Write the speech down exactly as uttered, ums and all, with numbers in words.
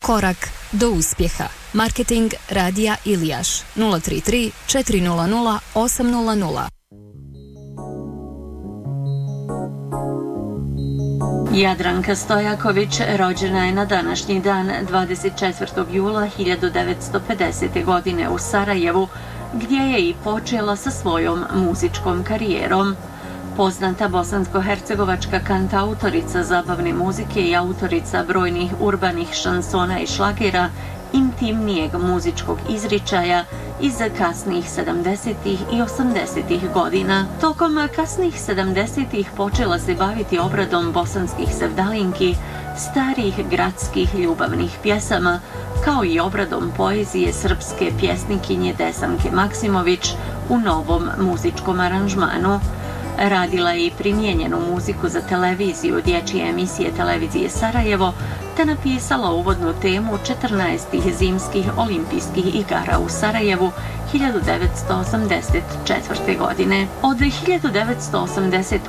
Korak do uspjeha. Marketing Radija Ilijaš nula tri tri četiri nula nula osam nula nula. Jadranka Stojaković rođena je na današnji dan dvadeset četvrtog jula hiljadu devetsto pedesete. godine u Sarajevu, gdje je i počela sa svojom muzičkom karijerom. Poznata bosansko-hercegovačka kantautorica zabavne muzike i autorica brojnih urbanih šansona i šlagera intimnijeg muzičkog izričaja iz kasnih sedamdesetih i osamdesetih godina. Tokom kasnih sedamdesetih počela se baviti obradom bosanskih sevdalinki, starih gradskih ljubavnih pjesama, kao i obradom poezije srpske pjesnikinje Desanke Maksimović u novom muzičkom aranžmanu. Radila je i primijenjenu muziku za televiziju, dječje emisije Televizije Sarajevo, te napisala uvodnu temu četrnaestih zimskih olimpijskih igara u Sarajevu hiljadu devetsto osamdeset četvrte. godine. Od hiljadu devetsto osamdeset